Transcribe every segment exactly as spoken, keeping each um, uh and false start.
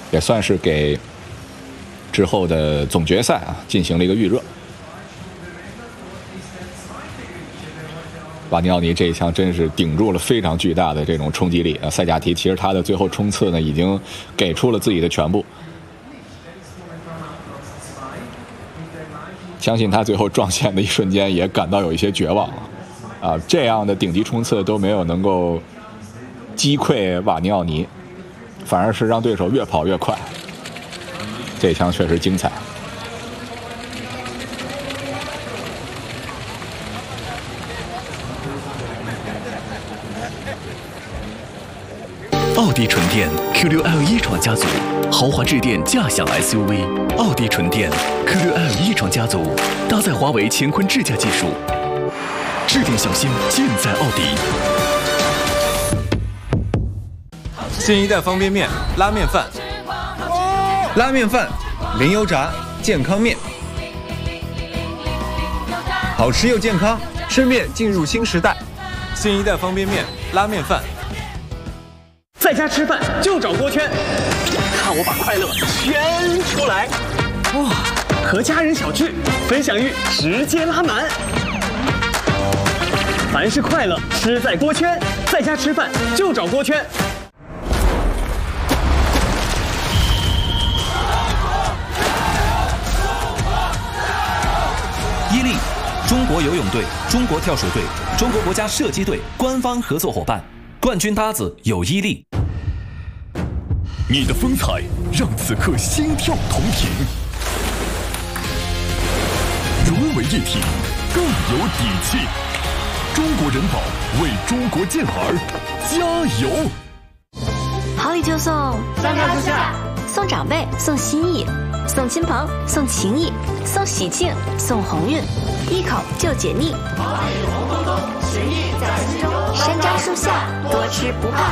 也算是给之后的总决赛啊进行了一个预热。瓦尼奥尼这一枪真是顶住了非常巨大的这种冲击力啊！塞贾提其实他的最后冲刺呢，已经给出了自己的全部。相信他最后撞线的一瞬间也感到有一些绝望啊！这样的顶级冲刺都没有能够击溃瓦尼奥尼，反而是让对手越跑越快。这一枪确实精彩。 奥迪纯电 Q 六 L 一创家族，豪华智电驾享 S U V。奥迪纯电 Q 六 L 一创家族，搭载华为乾坤智驾技术，智电小心尽在奥迪。 新一代方便面拉面饭， 拉面饭，零油炸，健康面，好吃又健康，吃面进入新时代。 新一代方便面拉面饭。 在家吃饭就找锅圈，看我把快乐圈出来！哇，和家人小聚，分享欲直接拉满。凡是快乐，吃在锅圈。在家吃饭就找锅圈。 伊利，中国游泳队、中国跳水队、中国国家射击队官方合作伙伴，冠军搭子有伊利。你的风采让此刻心跳同频，融为一体，更有底气。中国人保为中国健儿加油！ 好礼就送， 三上四下， 送长辈，送心意，送亲朋，送情谊，送喜庆，送鸿运，一口就解腻。 好礼红彤彤，情谊在心中。 山楂树下，多吃不怕。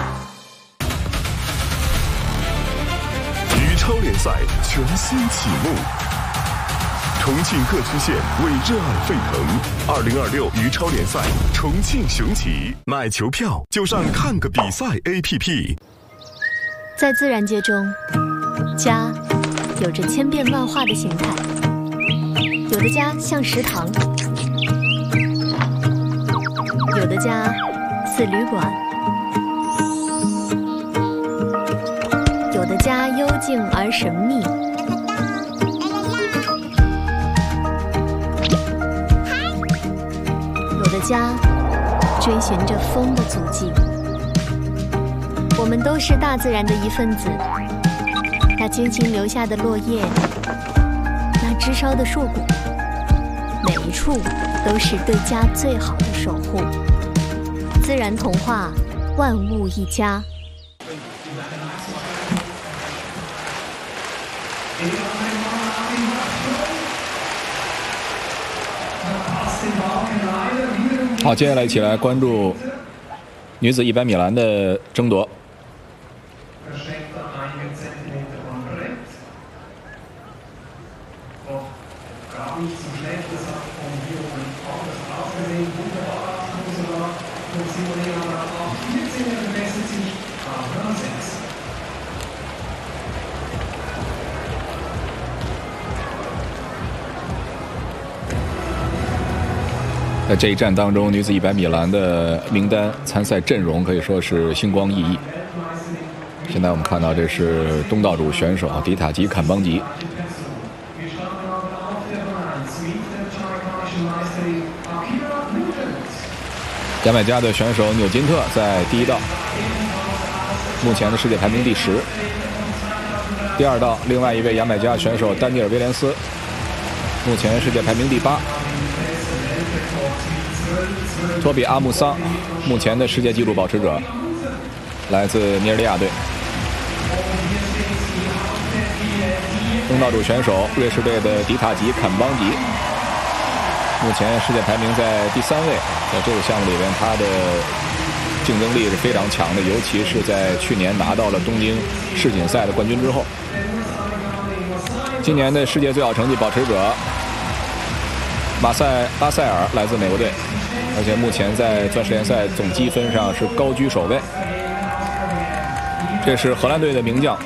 羽超联赛全新启幕，重庆各区县为热爱沸腾。二零二六羽超联赛重庆雄起，买球票就上看个比赛 A P P。 在自然界中，家有着千变万化的形态，有的家像食堂，有的家似旅馆，有的家幽静而神秘，有的家追寻着风的足迹。我们都是大自然的一份子，那轻轻留下的落叶，那枝梢的树骨，每一处都是对家最好的守护。自然童话，万物一家。 好，接下来一起来关注女子一百米栏的争夺。在这一战当中，女子一百米栏的名单参赛阵容可以说是星光熠熠。现在我们看到，这是东道主选手迪塔吉坎邦吉。牙买加的选手纽金特在第一道，目前的世界排名第十。第二道，另外一位牙买加选手丹尼尔·威廉斯，目前世界排名第八。托比·阿穆桑，目前的世界纪录保持者，来自尼日利亚队。东道主选手瑞士队的迪塔吉坎邦吉，目前世界排名在第三位。在这个项目里边，他的竞争力是非常强的，尤其是在去年拿到了东京世锦赛的冠军之后。今年的世界最好成绩保持者马塞拉塞尔来自美国队，而且目前在钻石联赛总积分上是高居首位。这是荷兰队的名将